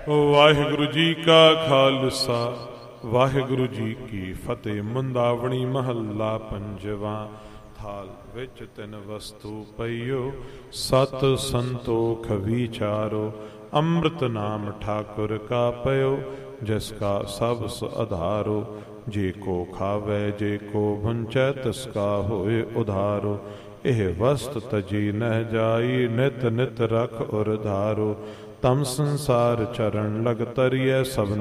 ਵਾਹਿਗੁਰੂ ਜੀ ਕਾ ਖਾਲਸਾ ਵਾਹਿਗੁਰੂ ਜੀ ਕੀ ਫਤਿਹ। ਮੁੰਦਾਵਣੀ ਮਹੱਲਾ ਪੰਜਵਾਂ। ਥਾਲ ਵਿੱਚ ਤਿੰਨ ਵਸਤੂ ਪਈਓ, ਸਤ ਸੰਤੋਖ ਵਿਚਾਰੋ। ਅੰਮ੍ਰਿਤ ਨਾਮ ਠਾਕੁਰ ਕਾ ਪਇਓ, ਜਿਸ ਕਾ ਸਬਸ ਆਧਾਰੋ। ਜੇ ਕੋ ਖਾਵੈ ਜੇ ਕੋ ਵੰਚੈ, ਤਿਸ ਕਾ ਹੋਏ ਉਧਾਰੋ। ਇਹ ਵਸਤ ਤਜੀ ਨਹਿ ਜਾਈ, ਨਿਤ ਨਿਤ ਰਖ ਉਰ ਧਾਰੋ। ਤਮ ਸੰਸਾਰ ਚਰਨ ਲਗ ਤਰੀਐ, ਸਭ